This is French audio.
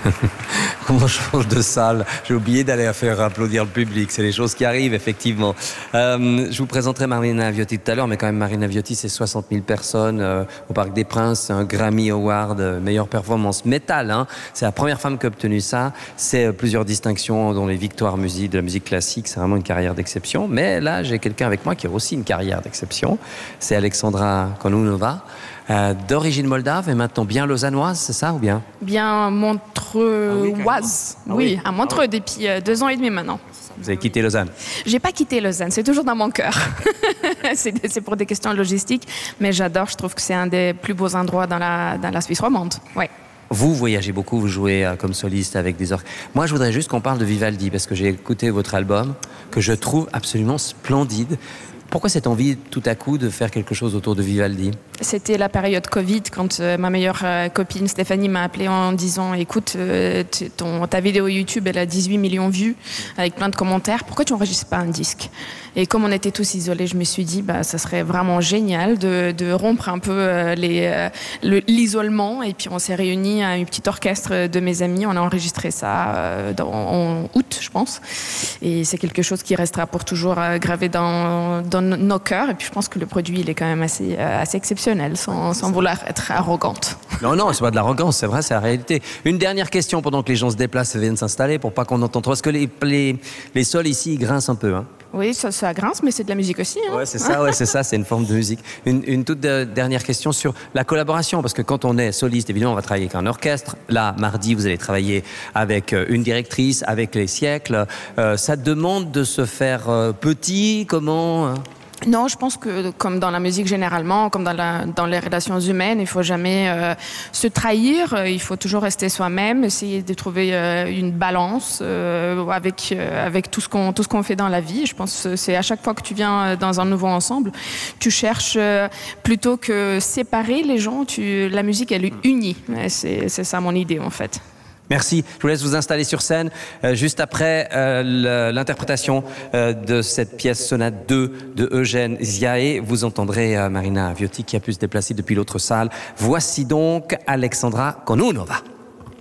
Comment on change de salle? J'ai oublié d'aller faire applaudir le public. C'est les choses qui arrivent, effectivement. Je vous présenterai Marina Viotti tout à l'heure, mais quand même, Marina Viotti, c'est 60 000 personnes au Parc des Princes. C'est un Grammy Award, meilleure performance métal. Hein. C'est la première femme qui a obtenu ça. C'est plusieurs distinctions, dont les victoires de la musique classique. C'est vraiment une carrière d'exception. Mais là, j'ai quelqu'un avec moi qui a aussi une carrière d'exception. C'est Alexandra Kononova. D'origine moldave et maintenant bien lausannoise, c'est ça ou bien? Bien montreuoise, oui, à Montreux depuis 2 ans et demi maintenant. Vous avez quitté Lausanne? J'ai pas quitté Lausanne, c'est toujours dans mon cœur. c'est pour des questions logistiques, mais j'adore, je trouve que c'est un des plus beaux endroits dans la Suisse romande. Ouais. Vous voyagez beaucoup, vous jouez comme soliste avec des orchestres. Moi, je voudrais juste qu'on parle de Vivaldi, parce que j'ai écouté votre album, que je trouve absolument splendide. Pourquoi cette envie, tout à coup, de faire quelque chose autour de Vivaldi? C'était la période Covid, quand ma meilleure copine Stéphanie m'a appelée en disant « Écoute, ta vidéo YouTube, elle a 18 millions de vues, avec plein de commentaires. Pourquoi tu n'enregistres pas un disque ?» Et comme on était tous isolés, je me suis dit ça serait vraiment génial de rompre un peu l'isolement. Et puis on s'est réunis à un petit orchestre de mes amis. On a enregistré ça en août, je pense. Et c'est quelque chose qui restera pour toujours gravé dans nos cœurs. Et puis je pense que le produit, il est quand même assez exceptionnel, sans vouloir être arrogante. Non, c'est pas de l'arrogance, c'est vrai, c'est la réalité. Une dernière question pendant que les gens se déplacent et viennent s'installer pour pas qu'on entende trop. Parce que les sols ici, ils grincent un peu, hein? Oui, ça grince, mais c'est de la musique aussi. Hein. Ouais, c'est ça, c'est une forme de musique. Une toute dernière question sur la collaboration, parce que quand on est soliste, évidemment, on va travailler avec un orchestre. Là, mardi, vous allez travailler avec une directrice, avec les siècles. Ça demande de se faire petit, comment? Non, je pense que comme dans la musique généralement, comme dans les relations humaines, il faut jamais se trahir. Il faut toujours rester soi-même, essayer de trouver une balance avec tout ce qu'on fait dans la vie. Je pense que c'est à chaque fois que tu viens dans un nouveau ensemble, tu cherches plutôt que séparer les gens. La musique, elle unit. C'est ça mon idée en fait. Merci. Je vous laisse vous installer sur scène. Juste après l'interprétation de cette pièce Sonate 2 de Eugène Ziaé, vous entendrez Marina Viotti qui a pu se déplacer depuis l'autre salle. Voici donc Alexandra Kononova.